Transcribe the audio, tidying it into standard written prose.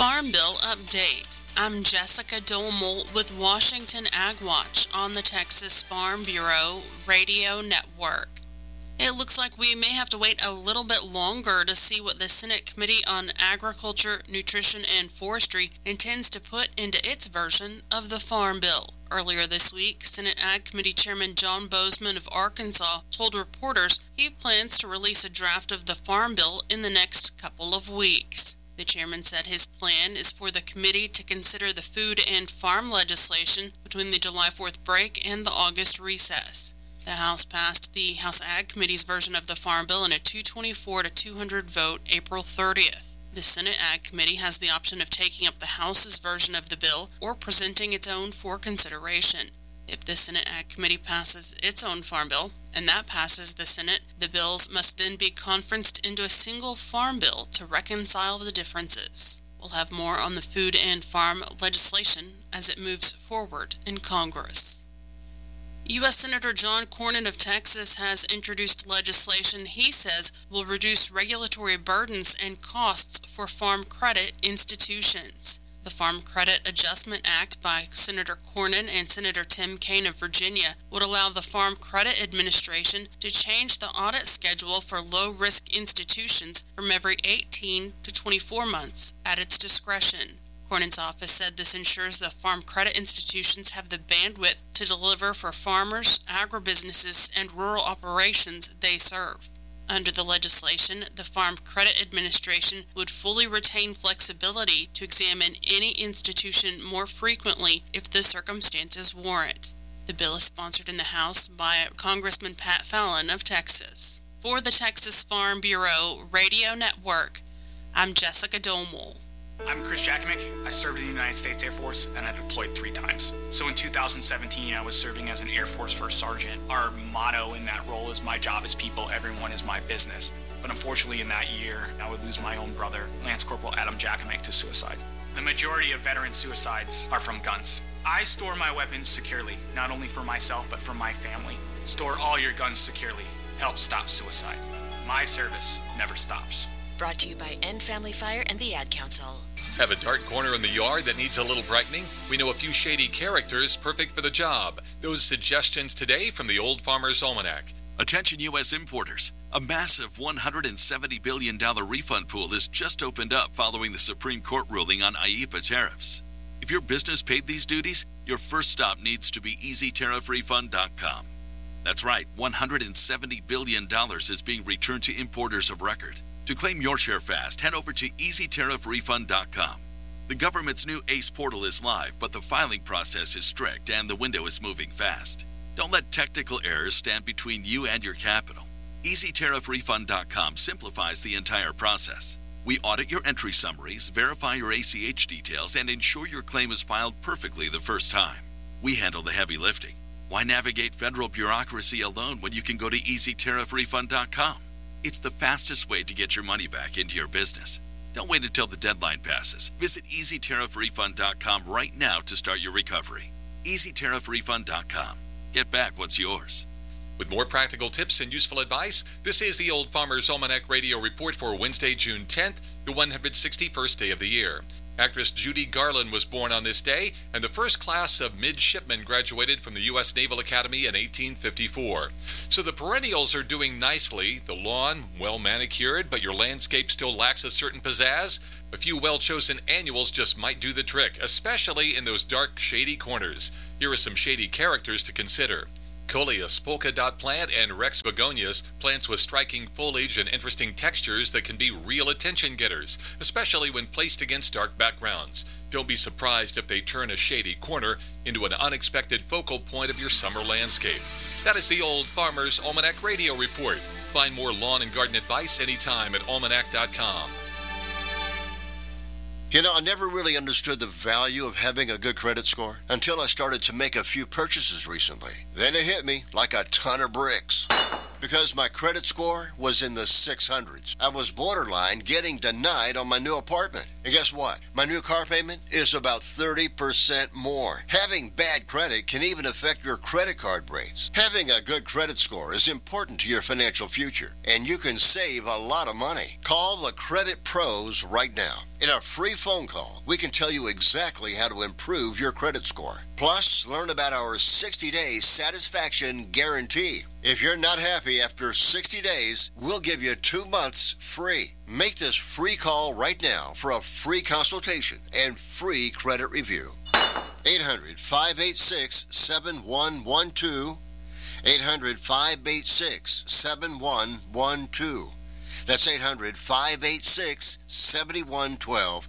Farm Bill Update. I'm Jessica Dolmel with Washington Ag Watch on the Texas Farm Bureau Radio Network. It looks like we may have to wait a little bit longer to see what the Senate Committee on Agriculture, Nutrition, and Forestry intends to put into its version of the Farm Bill. Earlier this week, Senate Ag Committee Chairman John Boozman of Arkansas told reporters he plans to release a draft of the Farm Bill in the next couple of weeks. The chairman said his plan is for the committee to consider the food and farm legislation between the July 4th break and the August recess. The House passed the House Ag Committee's version of the Farm Bill in a 224 to 200 vote April 30th. The Senate Ag Committee has the option of taking up the House's version of the bill or presenting its own for consideration. If the Senate Ag Committee passes its own Farm Bill, and that passes the Senate, the bills must then be conferenced into a single Farm Bill to reconcile the differences. We'll have more on the food and farm legislation as it moves forward in Congress. U.S. Senator John Cornyn of Texas has introduced legislation he says will reduce regulatory burdens and costs for farm credit institutions. The Farm Credit Adjustment Act by Senator Cornyn and Senator Tim Kaine of Virginia would allow the Farm Credit Administration to change the audit schedule for low-risk institutions from every 18 to 24 months at its discretion. Cornyn's office said this ensures the farm credit institutions have the bandwidth to deliver for farmers, agribusinesses, and rural operations they serve. Under the legislation, the Farm Credit Administration would fully retain flexibility to examine any institution more frequently if the circumstances warrant. The bill is sponsored in the House by Congressman Pat Fallon of Texas. For the Texas Farm Bureau Radio Network, I'm Jessica Dolmel. I'm Chris Jakimick. I served in the United States Air Force and I deployed 3 times. So in 2017, I was serving as an Air Force First Sergeant. Our motto in that role is my job is people, everyone is my business. But unfortunately in that year, I would lose my own brother, Lance Corporal Adam Jakimick, to suicide. The majority of veteran suicides are from guns. I store my weapons securely, not only for myself, but for my family. Store all your guns securely. Help stop suicide. My service never stops. Brought to you by End Family Fire and the Ad Council. Have a dark corner in the yard that needs a little brightening? We know a few shady characters perfect for the job. Those suggestions today from the Old Farmer's Almanac. Attention U.S. importers. A massive $170 billion refund pool is just opened up following the Supreme Court ruling on IEEPA tariffs. If your business paid these duties, your first stop needs to be EasyTariffRefund.com. That's right, $170 billion is being returned to importers of record. To claim your share fast, head over to EasyTariffRefund.com. The government's new ACE portal is live, but the filing process is strict and the window is moving fast. Don't let technical errors stand between you and your capital. EasyTariffRefund.com simplifies the entire process. We audit your entry summaries, verify your ACH details, and ensure your claim is filed perfectly the first time. We handle the heavy lifting. Why navigate federal bureaucracy alone when you can go to EasyTariffRefund.com? It's the fastest way to get your money back into your business. Don't wait until the deadline passes. Visit EasyTariffRefund.com right now to start your recovery. EasyTariffRefund.com. Get back what's yours. With more practical tips and useful advice, this is the Old Farmer's Almanac Radio Report for Wednesday, June 10th, the 161st day of the year. Actress Judy Garland was born on this day, and the first class of midshipmen graduated from the U.S. Naval Academy in 1854. So the perennials are doing nicely. The lawn, well manicured, but your landscape still lacks a certain pizzazz. A few well-chosen annuals just might do the trick, especially in those dark, shady corners. Here are some shady characters to consider. Coleus polka dot plant and Rex begonias, plants with striking foliage and interesting textures that can be real attention getters, especially when placed against dark backgrounds. Don't be surprised if they turn a shady corner into an unexpected focal point of your summer landscape. That is the Old Farmer's Almanac Radio Report. Find more lawn and garden advice anytime at almanac.com. You know, I never really understood the value of having a good credit score until I started to make a few purchases recently. Then it hit me like a ton of bricks. because my credit score was in the 600s. I was borderline getting denied on my new apartment. And guess what? My new car payment is about 30% more. Having bad credit can even affect your credit card rates. Having a good credit score is important to your financial future, and you can save a lot of money. Call the Credit Pros right now. In a free phone call, we can tell you exactly how to improve your credit score. Plus, learn about our 60-day satisfaction guarantee. If you're not happy after 60 days, we'll give you 2 months free. Make this free call right now for a free consultation and free credit review. 800-586-7112. 800-586-7112. That's 800-586-7112.